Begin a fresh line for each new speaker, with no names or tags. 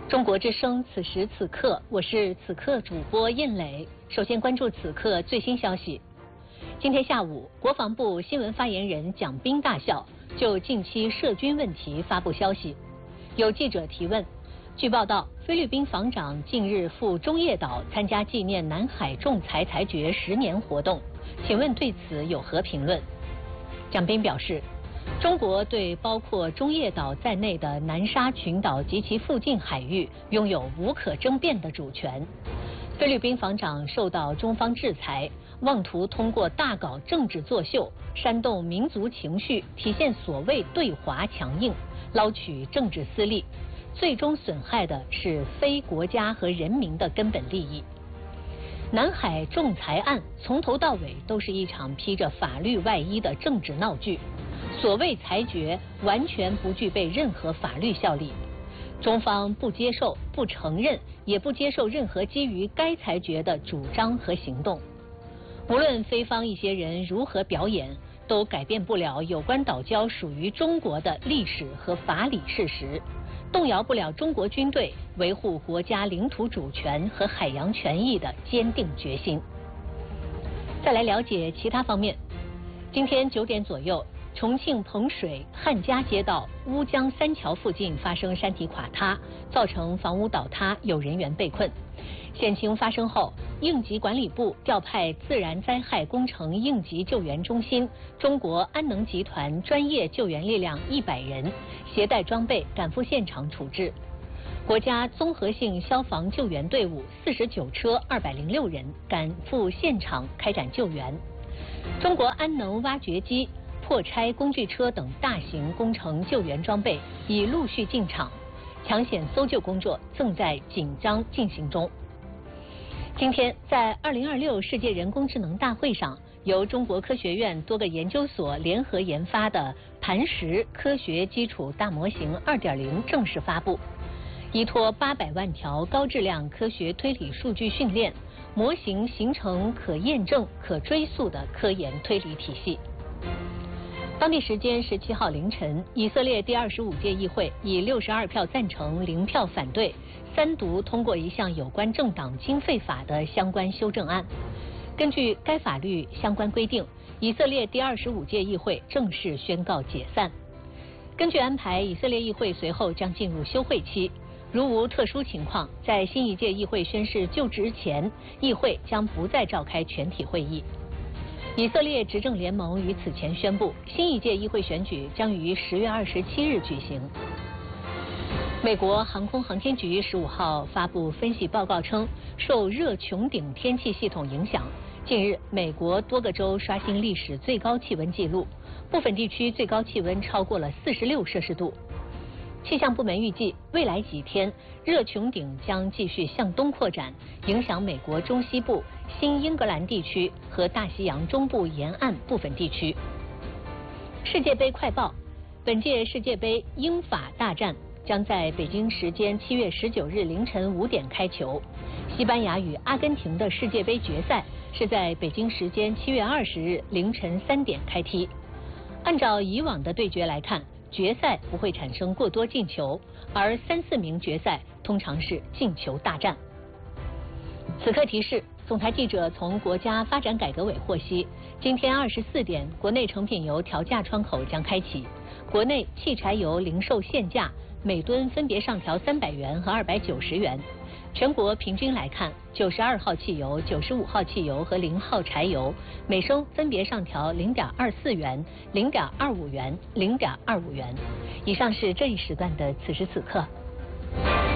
中国之声，此时此刻，我是此刻主播印磊。首先关注此刻最新消息。今天下午，国防部新闻发言人蒋斌大校就近期涉军问题发布消息。有记者提问，据报道，菲律宾防长近日赴中业岛参加纪念南海仲裁裁决10年活动，请问对此有何评论？蒋斌表示，中国对包括中业岛在内的南沙群岛及其附近海域拥有无可争辩的主权。菲律宾防长受到中方制裁，妄图通过大搞政治作秀，煽动民族情绪，体现所谓对华强硬，捞取政治私利，最终损害的是非国家和人民的根本利益。南海仲裁案从头到尾都是一场披着法律外衣的政治闹剧，所谓裁决完全不具备任何法律效力，中方不接受、不承认，也不接受任何基于该裁决的主张和行动。无论菲方一些人如何表演，都改变不了有关岛礁属于中国的历史和法理事实，动摇不了中国军队维护国家领土主权和海洋权益的坚定决心。再来了解其他方面。今天9点左右，重庆彭水汉家街道乌江三桥附近发生山体垮塌，造成房屋倒塌，有人员被困。险情发生后，应急管理部调派自然灾害工程应急救援中心、中国安能集团专业救援力量100人，携带装备赶赴现场处置。国家综合性消防救援队伍49车206人赶赴现场开展救援。中国安能挖掘机、破拆工具车等大型工程救援装备已陆续进场，抢险搜救工作正在紧张进行中。今天，在2026世界人工智能大会上，由中国科学院多个研究所联合研发的磐石科学基础大模型 2.0 正式发布，依托800万条高质量科学推理数据训练，模型形成可验证、可追溯的科研推理体系。当地时间17号凌晨，以色列第25届议会以62票赞成、0票反对，3读通过一项有关政党经费法的相关修正案。根据该法律相关规定，以色列第25届议会正式宣告解散。根据安排，以色列议会随后将进入休会期。如无特殊情况，在新一届议会宣誓就职前，议会将不再召开全体会议。以色列执政联盟于此前宣布，新一届议会选举将于10月27日举行。美国航空航天局15号发布分析报告称，受热穹顶天气系统影响，近日美国多个州刷新历史最高气温纪录，部分地区最高气温超过了46摄氏度。气象部门预计，未来几天热穹顶将继续向东扩展，影响美国中西部、新英格兰地区和大西洋中部沿岸部分地区。世界杯快报：本届世界杯英法大战将在北京时间7月19日凌晨5点开球。西班牙与阿根廷的世界杯决赛是在北京时间7月20日凌晨3点开踢。按照以往的对决来看，决赛不会产生过多进球，而3、4名决赛通常是进球大战。此刻提示：总台记者从国家发展改革委获悉，今天24点，国内成品油调价窗口将开启，国内汽柴油零售限价每吨分别上调300元和290元。全国平均来看，92号汽油、95号汽油和0号柴油每升分别上调0.24元、0.25元、0.25元。以上是这一时段的此时此刻。